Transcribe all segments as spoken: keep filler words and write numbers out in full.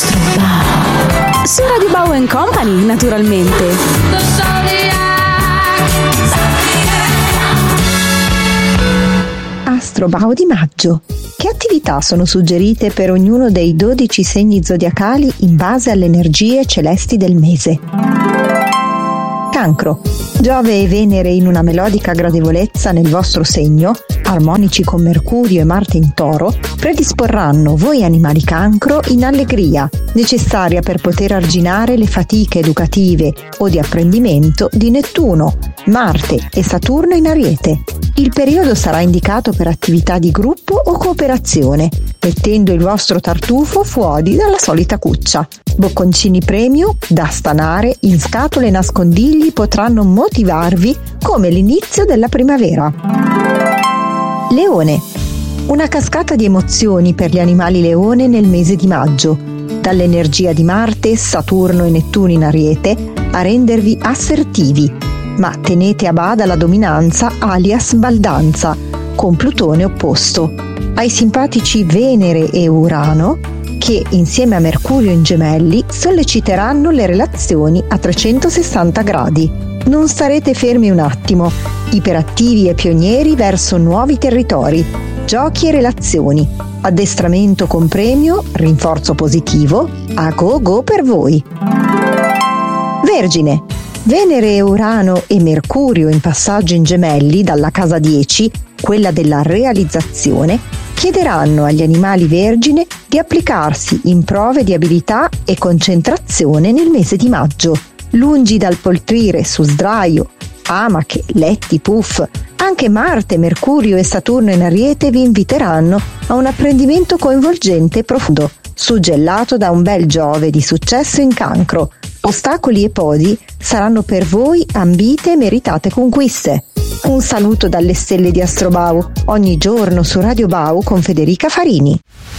Astrobao. Su Radio Bau and Company, naturalmente. Astrobao di maggio. Che attività sono suggerite per ognuno dei dodici segni zodiacali in base alle energie celesti del mese? Cancro. Giove e Venere in una melodica gradevolezza nel vostro segno, armonici con Mercurio e Marte in Toro, predisporranno voi animali cancro in allegria, necessaria per poter arginare le fatiche educative o di apprendimento di Nettuno, Marte e Saturno in Ariete. Il periodo sarà indicato per attività di gruppo o cooperazione, mettendo il vostro tartufo fuori dalla solita cuccia. Bocconcini premium da stanare in scatole e nascondigli potranno motivarvi come l'inizio della primavera. Leone. Una cascata di emozioni per gli animali leone nel mese di maggio, dall'energia di Marte, Saturno e Nettuno in Ariete a rendervi assertivi, ma tenete a bada la dominanza alias baldanza, con Plutone opposto, ai simpatici Venere e Urano che insieme a Mercurio in Gemelli solleciteranno le relazioni a trecentosessanta gradi. Non starete fermi un attimo, iperattivi e pionieri verso nuovi territori, giochi e relazioni, addestramento con premio, rinforzo positivo, a go go per voi. Vergine. Venere, Urano e Mercurio in passaggio in Gemelli dalla casa dieci, quella della realizzazione, chiederanno agli animali vergine di applicarsi in prove di abilità e concentrazione nel mese di maggio. Lungi dal poltrire su sdraio, amache, letti, puff, anche Marte, Mercurio e Saturno in Ariete vi inviteranno a un apprendimento coinvolgente e profondo, suggellato da un bel Giove di successo in Cancro. Ostacoli e podi saranno per voi ambite e meritate conquiste. Un saluto dalle stelle di Astrobau, ogni giorno su Radio Bau con Federica Farini.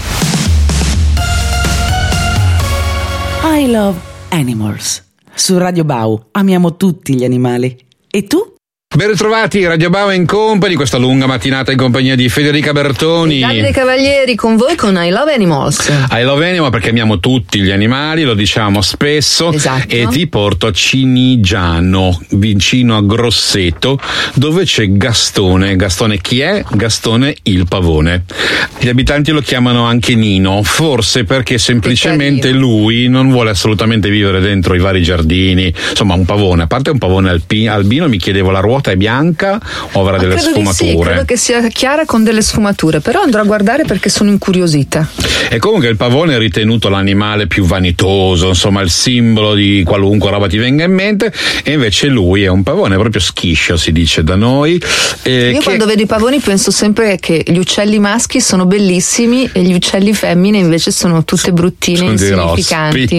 I love animals. Su Radio Bau amiamo tutti gli animali. E tu? Ben ritrovati, Radio Bau and Company, questa lunga mattinata in compagnia di Federica Bertoni. Davide Cavalieri con voi con I Love Animals. I Love Animals perché amiamo tutti gli animali, lo diciamo spesso. Esatto. E ti porto a Cinigiano, vicino a Grosseto, dove c'è Gastone. Gastone chi è? Gastone il pavone. Gli abitanti lo chiamano anche Nino, forse perché semplicemente lui non vuole assolutamente vivere dentro i vari giardini. Insomma, un pavone, a parte un pavone alpi- albino, mi chiedevo la ruota è bianca o avrà delle credo sfumature? Che sì, credo che sia chiara con delle sfumature, però andrò a guardare perché sono incuriosita. E comunque il pavone è ritenuto l'animale più vanitoso, insomma il simbolo di qualunque roba ti venga in mente, e invece lui è un pavone proprio schiscio, si dice da noi. Eh, Io che... quando vedo i pavoni penso sempre che gli uccelli maschi sono bellissimi e gli uccelli femmine invece sono tutte bruttine e insignificanti.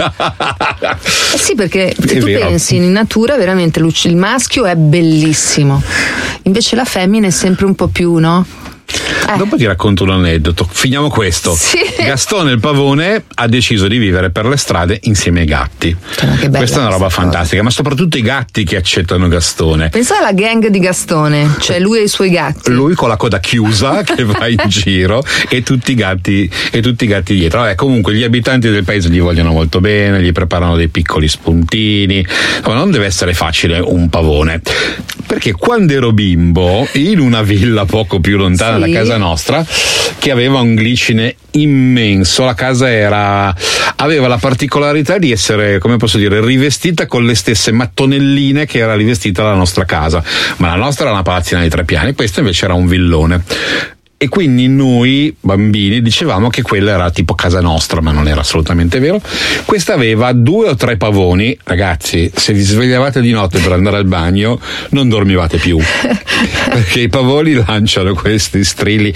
Eh sì, perché se È tu vero. pensi in natura veramente il maschio è bellissimo, invece la femmina è sempre un po' più, no? Eh. Dopo ti racconto un aneddoto. Finiamo questo. Sì. Gastone il pavone ha deciso di vivere per le strade insieme ai gatti. Che bella Questa è una roba questa fantastica, ma soprattutto i gatti che accettano Gastone. Pensa alla gang di Gastone, cioè lui e i suoi gatti. Lui con la coda chiusa che va in giro e tutti i gatti e tutti i gatti dietro. Vabbè, comunque gli abitanti del paese gli vogliono molto bene, gli preparano dei piccoli spuntini. Ma non deve essere facile un pavone, perché quando ero bimbo in una villa poco più lontana Sì. da casa nostra, che aveva un glicine immenso, la casa era aveva la particolarità di essere, come posso dire, rivestita con le stesse mattonelline che era rivestita la nostra casa, ma la nostra era una palazzina di tre piani, questo invece era un villone. E quindi noi bambini dicevamo che quella era tipo casa nostra, ma non era assolutamente vero. Questa aveva due o tre pavoni. Ragazzi, se vi svegliavate di notte per andare al bagno non dormivate più, perché i pavoni lanciano questi strilli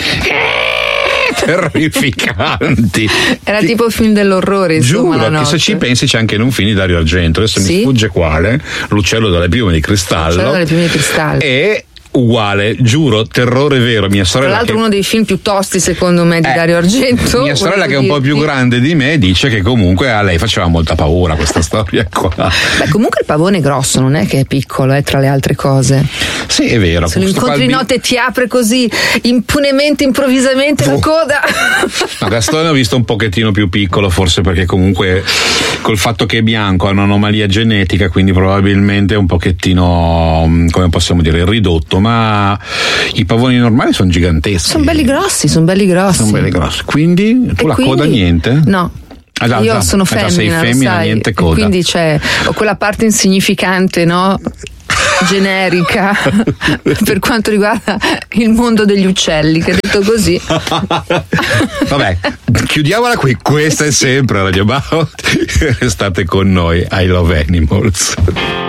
terrificanti. Era tipo il film dell'orrore, insomma. Giuro la che se notte. ci pensi c'è anche in un film di Dario Argento, adesso Sì? mi sfugge quale, L'uccello dalle piume di cristallo. L'uccello dalle piume di cristallo. E uguale, giuro, terrore vero. Mia sorella, tra l'altro che... uno dei film più tosti secondo me di eh, Dario Argento. Mia sorella, che è un po' più grande di me, dice che comunque a lei faceva molta paura questa storia qua. Beh, comunque il pavone è grosso, non è che è piccolo, è tra le altre cose. Sì, è vero. Se lo incontri di notte ti apre così impunemente, improvvisamente oh. la coda. Ma Gastone ho visto un pochettino più piccolo, forse perché comunque col fatto che è bianco ha un'anomalia genetica, quindi probabilmente è un pochettino, come possiamo dire, ridotto, ma i pavoni normali sono giganteschi. Sono belli grossi, sono belli grossi. Sono belli grossi. Quindi tu e la quindi, coda niente? No. Ah, già, io già, sono femmina, già sei femmina, sai, niente coda. Quindi c'è ho quella parte insignificante, no? Generica per quanto riguarda il mondo degli uccelli, che detto così. Vabbè, chiudiamola qui. Questa è sempre Radio Bao. Restate con noi. I Love Animals.